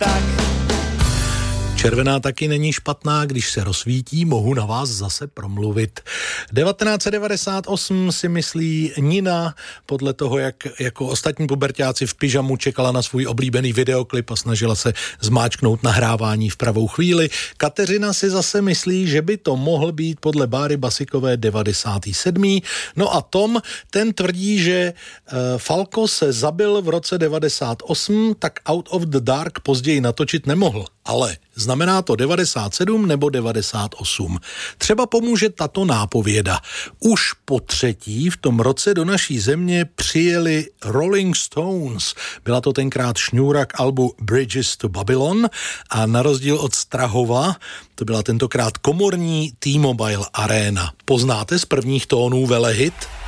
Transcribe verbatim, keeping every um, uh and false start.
tak. Červená taky není špatná, když se rozsvítí, mohu na vás zase promluvit. devatenáct set devadesát osm si myslí Nina, podle toho, jak jako ostatní puberťáci v pyžamu čekala na svůj oblíbený videoklip a snažila se zmáčknout nahrávání v pravou chvíli. Kateřina si zase myslí, že by to mohl být podle Báry Basikové devadesátý sedmý No a Tom, ten tvrdí, že uh, Falco se zabil v roce devadesát osm, tak Out of the Dark později natočit nemohl. Ale znamená to devadesát sedm nebo devadesát osm. Třeba pomůže tato nápověda. Už po třetí v tom roce do naší země přijeli Rolling Stones. Byla to tenkrát šňůra k albu Bridges to Babylon a na rozdíl od Strahova to byla tentokrát komorní T-Mobile Arena. Poznáte z prvních tónů velehit?